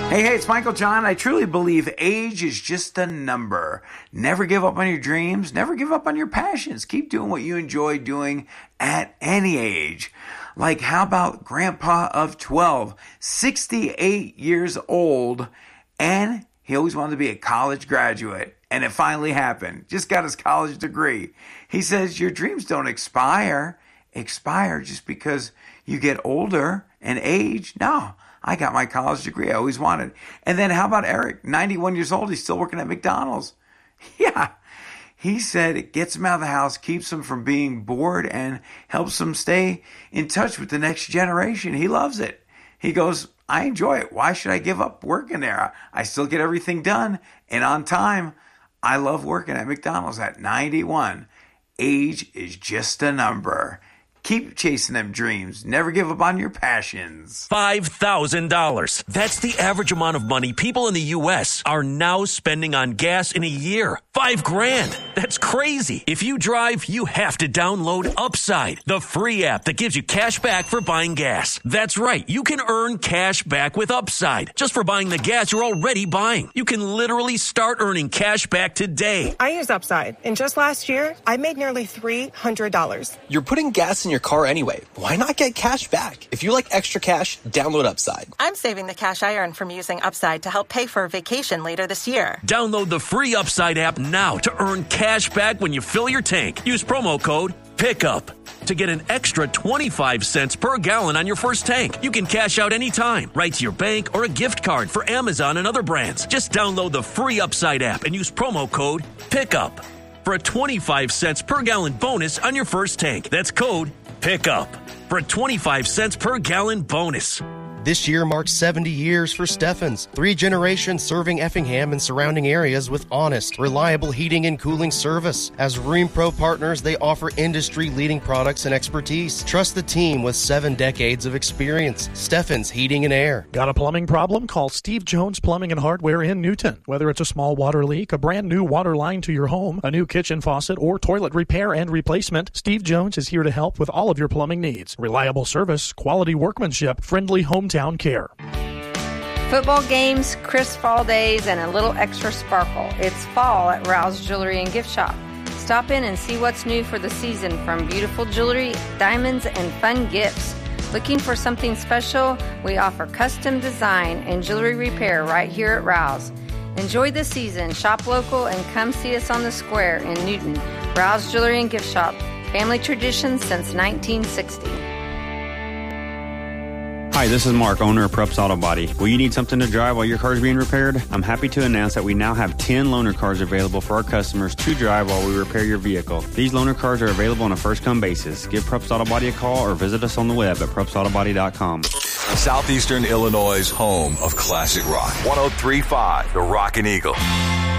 Hey, it's Michael John. I truly believe age is just a number. Never give up on your dreams. Never give up on your passions. Keep doing what you enjoy doing at any age. Like, how about Grandpa of 12, 68 years old, and he always wanted to be a college graduate, and it finally happened. Just got his college degree. He says your dreams don't expire just because you get older and age. No. I got my college degree I always wanted. And then how about Eric, 91 years old, he's still working at McDonald's. Yeah, he said it gets him out of the house, keeps him from being bored, and helps him stay in touch with the next generation. He loves it. He goes, I enjoy it. Why should I give up working there? I still get everything done and on time. I love working at McDonald's at 91. Age is just a number. Keep chasing them dreams. Never give up on your passions. $5,000. That's the average amount of money people in the U.S. are now spending on gas in a year. $5,000. That's crazy. If you drive, you have to download Upside, the free app that gives you cash back for buying gas. That's right. You can earn cash back with Upside just for buying the gas you're already buying. You can literally start earning cash back today. I use Upside, and just last year, I made nearly $300. You're putting gas in your car anyway. Why not get cash back? If you like extra cash, download Upside. I'm saving the cash I earn from using Upside to help pay for a vacation later this year. Download the free Upside app now to earn cash back when you fill your tank. Use promo code PICKUP to get an extra 25 cents per gallon on your first tank. You can cash out anytime, right to your bank or a gift card for Amazon and other brands. Just download the free Upside app and use promo code PICKUP for a 25 cents per gallon bonus on your first tank. That's code PICKUP for a 25 cents per gallon bonus. This year marks 70 years for Steffens. 3 generations serving Effingham and surrounding areas with honest, reliable heating and cooling service. As Rheem Pro partners, they offer industry-leading products and expertise. Trust the team with 7 decades of experience. Steffens Heating and Air. Got a plumbing problem? Call Steve Jones Plumbing and Hardware in Newton. Whether it's a small water leak, a brand new water line to your home, a new kitchen faucet, or toilet repair and replacement, Steve Jones is here to help with all of your plumbing needs. Reliable service, quality workmanship, friendly hometown care. Football games, crisp fall days, and a little extra sparkle. It's fall at Rouse Jewelry and Gift Shop. Stop in and see what's new for the season, from beautiful jewelry, diamonds, and fun gifts. Looking for something special? We offer custom design and jewelry repair right here at Rouse. Enjoy the season, shop local, and come see us on the square in Newton. Rouse Jewelry and Gift Shop. Family tradition since 1960. Hi, this is Mark, owner of Prups Auto Body. Will you need something to drive while your car is being repaired? I'm happy to announce that we now have 10 loaner cars available for our customers to drive while we repair your vehicle. These loaner cars are available on a first-come basis. Give Prups Auto Body a call or visit us on the web at PrupsAutoBody.com. Southeastern Illinois' home of classic rock. 103.5, The Rockin' Eagle.